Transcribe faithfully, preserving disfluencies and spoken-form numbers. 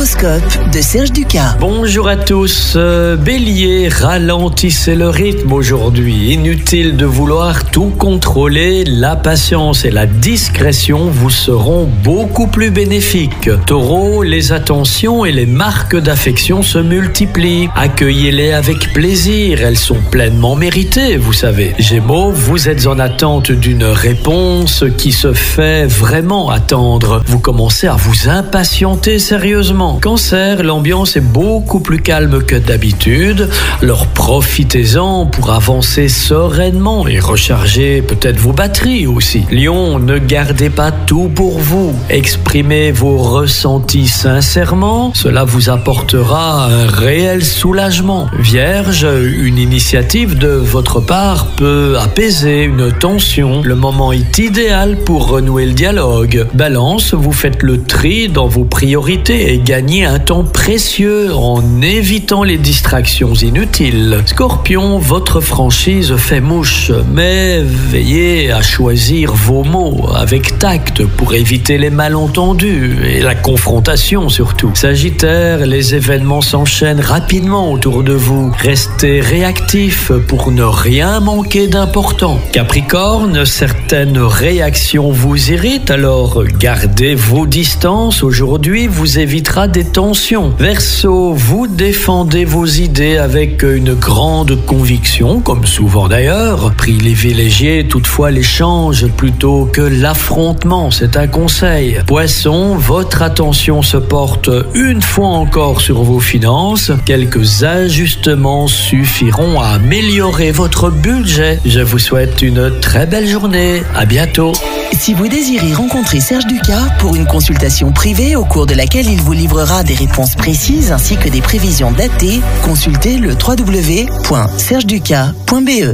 L'horoscope de Serge Ducas. Bonjour à tous. Euh, Bélier, ralentissez le rythme aujourd'hui. Inutile de vouloir tout contrôler. La patience et la discrétion vous seront beaucoup plus bénéfiques. Taureau, les attentions et les marques d'affection se multiplient. Accueillez-les avec plaisir. Elles sont pleinement méritées, vous savez. Gémeaux, vous êtes en attente d'une réponse qui se fait vraiment attendre. Vous commencez à vous impatienter sérieusement. Cancer, l'ambiance est beaucoup plus calme que d'habitude. Alors profitez-en pour avancer sereinement et recharger peut-être vos batteries aussi. Lion, ne gardez pas tout pour vous. Exprimez vos ressentis sincèrement. Cela vous apportera un réel soulagement. Vierge, une initiative de votre part peut apaiser une tension. Le moment est idéal pour renouer le dialogue. Balance, vous faites le tri dans vos priorités et gagnez un temps précieux en évitant les distractions inutiles. Scorpion, votre franchise fait mouche, mais veillez à choisir vos mots avec tact pour éviter les malentendus et la confrontation surtout. Sagittaire, les événements s'enchaînent rapidement autour de vous. Restez réactif pour ne rien manquer d'important. Capricorne, certaines réactions vous irritent, alors gardez vos distances. Aujourd'hui, vous éviterez des tensions. Verseau, vous défendez vos idées avec une grande conviction, comme souvent d'ailleurs. Privilégiez toutefois l'échange plutôt que l'affrontement, c'est un conseil. Poisson, votre attention se porte une fois encore sur vos finances. Quelques ajustements suffiront à améliorer votre budget. Je vous souhaite une très belle journée. À bientôt. Si vous désirez rencontrer Serge Ducas pour une consultation privée au cours de laquelle il vous livrera des réponses précises ainsi que des prévisions datées, consultez le w w w point serge ducas point b e.